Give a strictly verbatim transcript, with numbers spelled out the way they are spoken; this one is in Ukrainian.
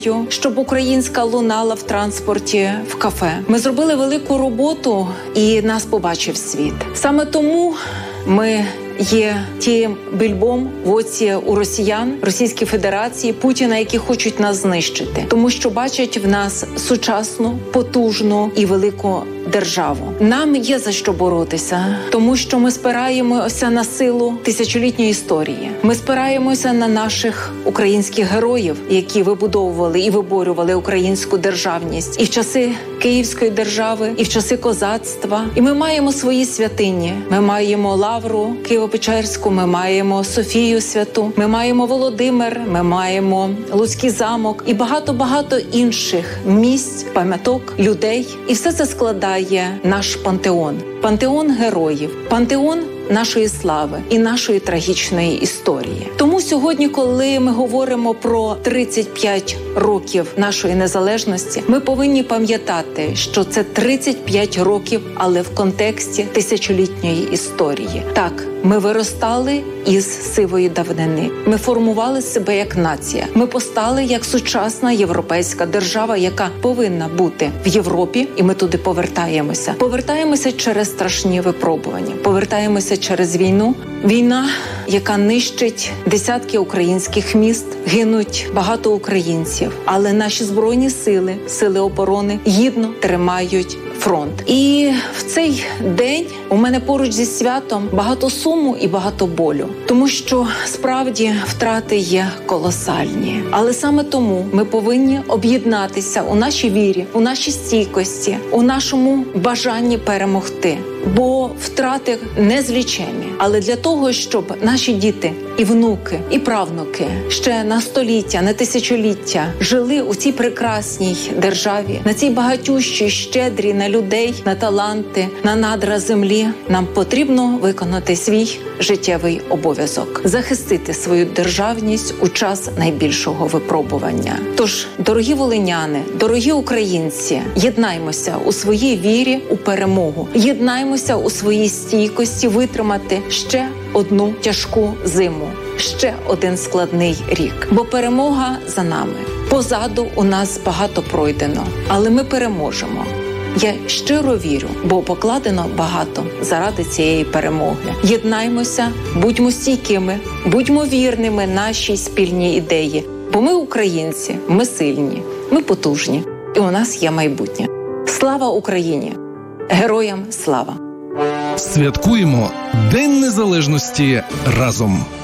щоб українська лунала в транспорті, в кафе. Ми зробили велику роботу, і нас побачив світ. Саме тому ми є тим більбом в оці у росіян, Російської Федерації, Путіна, які хочуть нас знищити. Тому що бачать в нас сучасну, потужну і велику державу. Нам є за що боротися, тому що ми спираємося на силу тисячолітньої історії. Ми спираємося на наших українських героїв, які вибудовували і виборювали українську державність і в часи Київської держави, і в часи козацтва. І ми маємо свої святині. Ми маємо Лавру Києво-Печерську, ми маємо Софію Святу, ми маємо Володимир, ми маємо Луцький замок і багато-багато інших місць, пам'яток, людей. І все це складає наш пантеон. Пантеон героїв, пантеон нашої слави і нашої трагічної історії. Тому сьогодні, коли ми говоримо про тридцять п'ять років нашої незалежності, ми повинні пам'ятати, що це тридцять п'ять років, але в контексті тисячолітньої історії. Так, ми виростали із сивої давнини. Ми формували себе як нація. Ми постали як сучасна європейська держава, яка повинна бути в Європі, і ми туди повертаємося. Повертаємося через страшні випробування. Повертаємося через війну. Війна, яка нищить десятки українських міст, гинуть багато українців. Але наші Збройні сили, сили оборони гідно тримають фронт. І в цей день у мене поруч зі святом багато суму і багато болю. Тому що справді втрати є колосальні. Але саме тому ми повинні об'єднатися у нашій вірі, у нашій стійкості, у нашому бажанні перемогти. Бо втрати незліченні. Але для того, щоб наші діти і внуки, і правнуки ще на століття, на тисячоліття жили у цій прекрасній державі, на цій багатющій, щедрій на людей, на таланти, на надра землі, нам потрібно виконати свій життєвий обов'язок – захистити свою державність у час найбільшого випробування. Тож, дорогі волиняни, дорогі українці, єднаймося у своїй вірі у перемогу. Єднаймося у своїй стійкості витримати ще одну тяжку зиму, ще один складний рік. Бо перемога за нами. Позаду у нас багато пройдено, але ми переможемо. Я щиро вірю, бо покладено багато заради цієї перемоги. Єднаймося, будьмо стійкими, будьмо вірними нашій спільній ідеї. Бо ми українці, ми сильні, ми потужні, і у нас є майбутнє. Слава Україні! Героям слава! Святкуємо День Незалежності разом!